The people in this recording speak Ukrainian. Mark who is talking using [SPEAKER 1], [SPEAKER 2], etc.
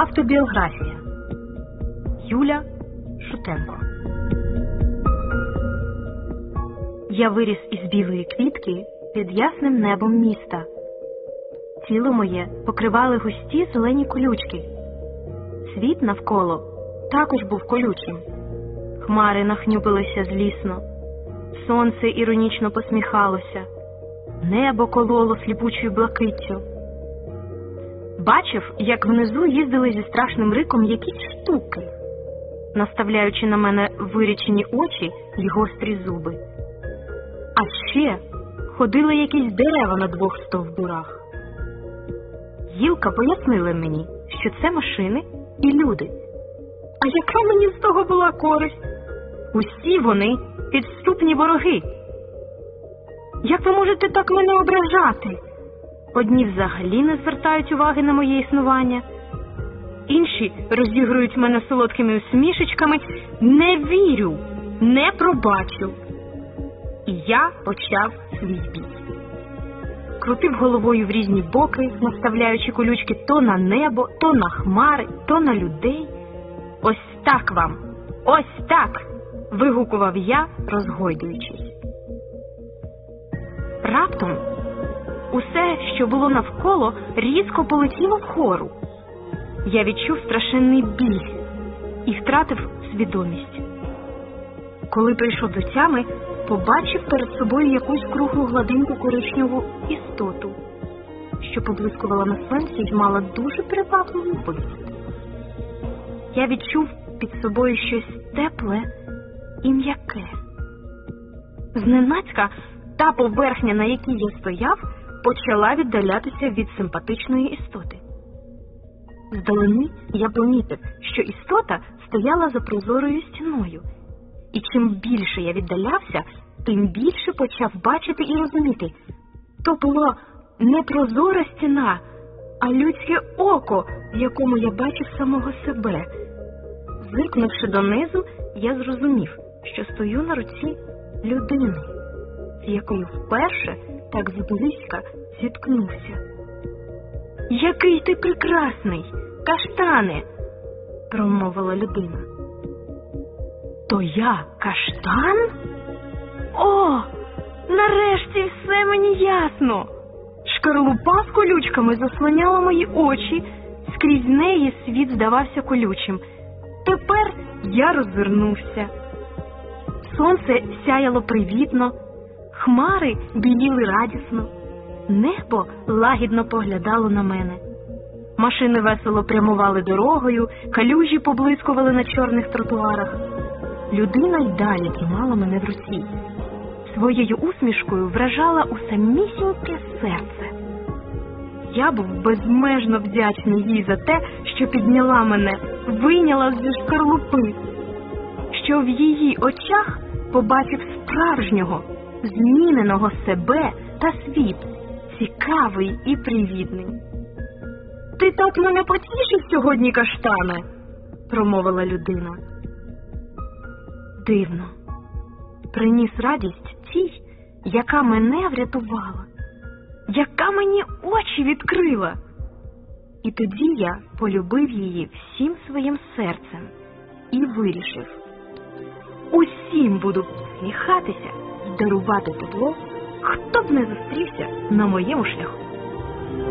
[SPEAKER 1] Автобіографія. Юля Шутенко. Я виріс із білої квітки під ясним небом міста. Тіло моє покривали густі зелені колючки. Світ навколо також був колючим. Хмари нахнюпилися злісно. Сонце іронічно посміхалося. Небо кололо сліпучою блакиттю. Бачив, як внизу їздили зі страшним риком якісь штуки, наставляючи на мене вирічені очі й гострі зуби. А ще ходили якісь дерева на двох стовбурах. Гілка пояснила мені, що це машини і люди. А яка мені з того була користь? Усі вони підступні вороги. Як ви можете так мене ображати? Одні взагалі не звертають уваги на моє існування, інші розігрують мене солодкими усмішечками. Не вірю, не пробачу. І я почав свій бій. Крутив головою в різні боки, наставляючи колючки то на небо, то на хмари, то на людей. Ось так вам, ось так, вигукував я, розгойдуючись. Раптом усе, що було навколо, різко полетіло вгору. Я відчув страшенний біль і втратив свідомість. Коли прийшов до тями, побачив перед собою якусь круглу гладеньку коричневу істоту, що поблискувала на сонці й мала дуже привабливий вигляд. Я відчув під собою щось тепле і м'яке. Зненацька та поверхня, на якій я стояв, почала віддалятися від симпатичної істоти. Здалини я помітив, що істота стояла за прозорою стіною, і чим більше я віддалявся, тим більше почав бачити і розуміти. То була не прозора стіна, а людське око, в якому я бачив самого себе. Зиркнувши донизу, я зрозумів, що стою на руці людини, з якою вперше так зблизька зіткнувся. «Який ти прекрасний, каштане!» – промовила людина. «То я каштан? О, нарешті все мені ясно!» Шкарлупа з колючками заслоняла мої очі, скрізь неї світ здавався колючим. Тепер я розвернувся. Сонце сяяло привітно, хмари біліли радісно, небо лагідно поглядало на мене. Машини весело прямували дорогою, калюжі поблискували на чорних тротуарах. Людина й далі тримала мене в руці. Своєю усмішкою вражала у самісіньке серце. Я був безмежно вдячний їй за те, що підняла мене, вийняла зі шкарлупи, що в її очах побачив справжнього, зміненого себе та світ, цікавий і привітний. «Ти так мене потішив сьогодні, каштане!» – промовила людина. Дивно. Приніс радість тій, яка мене врятувала, яка мені очі відкрила. І тоді я полюбив її всім своїм серцем і вирішив: усім буду посміхатися і дарувати тепло, хто б не зустрівся на моєму шляху.